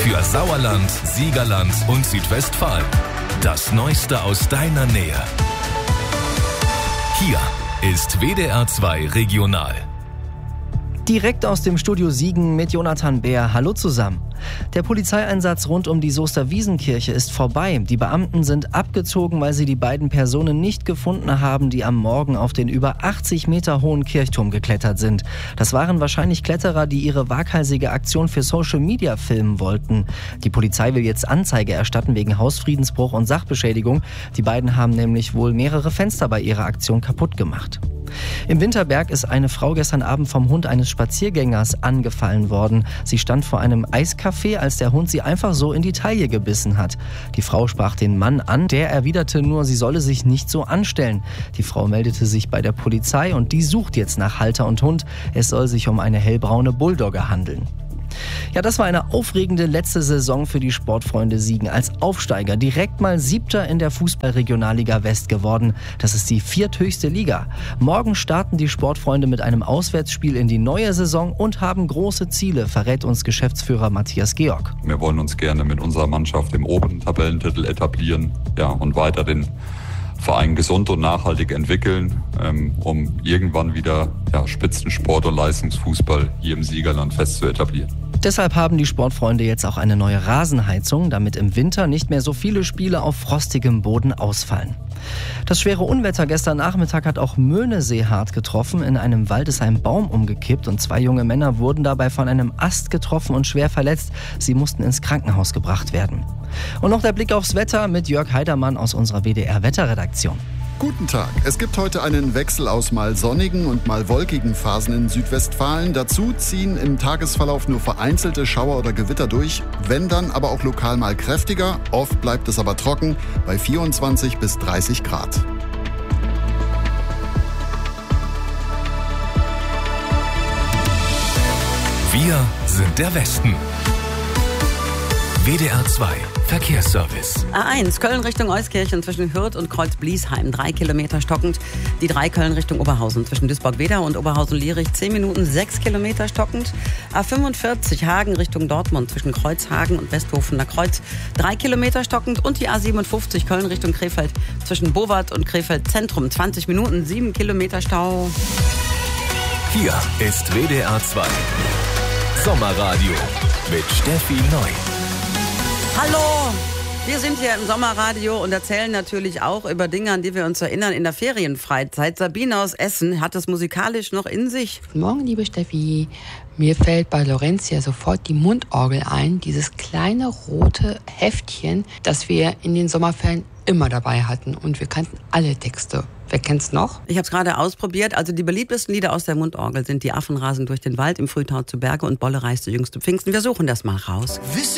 Für Sauerland, Siegerland und Südwestfalen. Das Neueste aus deiner Nähe. Hier ist WDR 2 Regional. Direkt aus dem Studio Siegen mit Jonathan Bär. Hallo zusammen. Der Polizeieinsatz rund um die Soester Wiesenkirche ist vorbei. Die Beamten sind abgezogen, weil sie die beiden Personen nicht gefunden haben, die am Morgen auf den über 80 Meter hohen Kirchturm geklettert sind. Das waren wahrscheinlich Kletterer, die ihre waghalsige Aktion für Social Media filmen wollten. Die Polizei will jetzt Anzeige erstatten wegen Hausfriedensbruch und Sachbeschädigung. Die beiden haben nämlich wohl mehrere Fenster bei ihrer Aktion kaputt gemacht. Im Winterberg ist eine Frau gestern Abend vom Hund eines Spaziergängers angefallen worden. Sie stand vor einem Eiscafé, als der Hund sie einfach so in die Taille gebissen hat. Die Frau sprach den Mann an, der erwiderte nur, sie solle sich nicht so anstellen. Die Frau meldete sich bei der Polizei und die sucht jetzt nach Halter und Hund. Es soll sich um eine hellbraune Bulldogge handeln. Ja, das war eine aufregende letzte Saison für die Sportfreunde Siegen. Als Aufsteiger direkt mal 7. in der Fußball-Regionalliga West geworden. Das ist die 4. höchste Liga. Morgen starten die Sportfreunde mit einem Auswärtsspiel in die neue Saison und haben große Ziele, verrät uns Geschäftsführer Matthias Georg. Wir wollen uns gerne mit unserer Mannschaft im oberen Tabellentitel etablieren, und weiter den Verein gesund und nachhaltig entwickeln, um irgendwann wieder Spitzensport und Leistungsfußball hier im Siegerland fest zu etablieren. Deshalb haben die Sportfreunde jetzt auch eine neue Rasenheizung, damit im Winter nicht mehr so viele Spiele auf frostigem Boden ausfallen. Das schwere Unwetter gestern Nachmittag hat auch Möhnesee hart getroffen. In einem Wald ist ein Baum umgekippt und 2 junge Männer wurden dabei von einem Ast getroffen und schwer verletzt. Sie mussten ins Krankenhaus gebracht werden. Und noch der Blick aufs Wetter mit Jörg Heidermann aus unserer WDR-Wetterredaktion. Guten Tag. Es gibt heute einen Wechsel aus mal sonnigen und mal wolkigen Phasen in Südwestfalen. Dazu ziehen im Tagesverlauf nur vereinzelte Schauer oder Gewitter durch, wenn dann aber auch lokal mal kräftiger. Oft bleibt es aber trocken bei 24 bis 30 Grad. Wir sind der Westen. WDR 2 Verkehrsservice. A1 Köln Richtung Euskirchen zwischen Hürth und Kreuz-Bliesheim 3 Kilometer stockend. Die 3 Köln Richtung Oberhausen zwischen Duisburg-Wedau und Oberhausen-Lierich 10 Minuten 6 Kilometer stockend. A45 Hagen Richtung Dortmund zwischen Kreuzhagen und Westhofener Kreuz 3 Kilometer stockend. Und die A57 Köln Richtung Krefeld zwischen Bowart und Krefeld Zentrum 20 Minuten 7 Kilometer Stau. Hier ist WDR 2 Sommerradio mit Steffi Neu. Hallo, wir sind hier im Sommerradio und erzählen natürlich auch über Dinge, an die wir uns erinnern in der Ferienfreizeit. Sabine aus Essen hat es musikalisch noch in sich. Guten Morgen, liebe Steffi. Mir fällt bei Laurentia sofort die Mundorgel ein, dieses kleine rote Heftchen, das wir in den Sommerferien immer dabei hatten. Und wir kannten alle Texte. Wer kennt's noch? Ich habe es gerade ausprobiert. Also die beliebtesten Lieder aus der Mundorgel sind Die Affen rasen durch den Wald, Im Frühtau zu Berge und Bolle reiste jüngste Pfingsten. Wir suchen das mal raus.